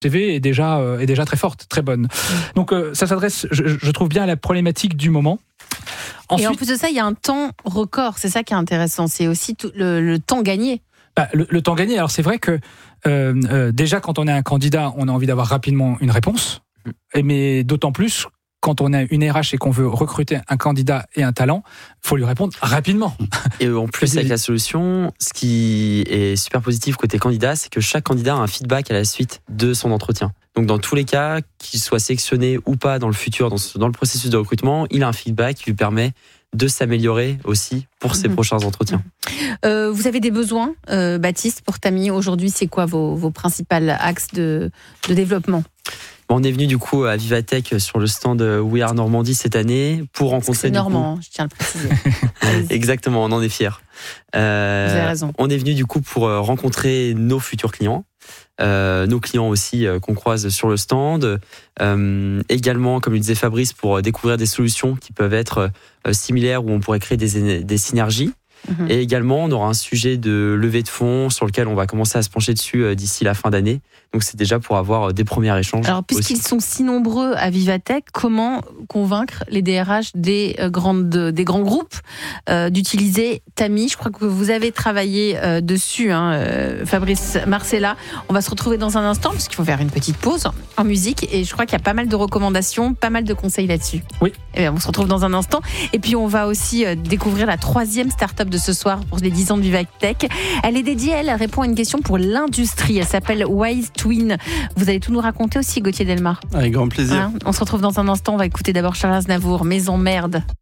CV est déjà très forte, très bonne. Donc ça s'adresse, je trouve bien à la problématique du moment. Ensuite, et en plus de ça, il y a un temps record, c'est ça qui est intéressant, c'est aussi tout le temps gagné. Le temps gagné, alors c'est vrai que déjà quand on est un candidat, on a envie d'avoir rapidement une réponse, mais d'autant plus quand on a une RH et qu'on veut recruter un candidat et un talent, il faut lui répondre rapidement. Et en plus, avec la solution, ce qui est super positif côté candidat, c'est que chaque candidat a un feedback à la suite de son entretien. Donc dans tous les cas, qu'il soit sélectionné ou pas dans le futur, dans le processus de recrutement, il a un feedback qui lui permet de s'améliorer aussi pour ses prochains entretiens. Vous avez des besoins, Baptiste, pour Tammy. Aujourd'hui, c'est quoi vos principaux axes de développement ? On est venu du coup à Vivatech sur le stand We Are Normandie cette année pour rencontrer... C'est normand, je tiens à le préciser. Exactement, on en est fiers. Vous avez raison. On est venu du coup pour rencontrer nos futurs clients. Nos clients aussi qu'on croise sur le stand. Également, comme le disait Fabrice, pour découvrir des solutions qui peuvent être similaires où on pourrait créer des synergies. Et également, on aura un sujet de levée de fonds sur lequel on va commencer à se pencher dessus d'ici la fin d'année. Donc c'est déjà pour avoir des premiers échanges. Alors puisqu'ils sont si nombreux à Vivatech, comment convaincre les DRH des grands groupes d'utiliser Tammy ? Je crois que vous avez travaillé dessus, Fabrice Marcella. On va se retrouver dans un instant parce qu'il faut faire une petite pause en musique et je crois qu'il y a pas mal de recommandations, pas mal de conseils là-dessus. Oui. Et on se retrouve dans un instant. Et puis on va aussi découvrir la 3e start-up de ce soir pour les 10 ans de Vivatech. Elle est dédiée, elle répond à une question pour l'industrie. Elle s'appelle Wise Twin. Vous allez tout nous raconter aussi, Gauthier Delmar. Avec grand plaisir. On se retrouve dans un instant. On va écouter d'abord Charles Aznavour, Maison Merde.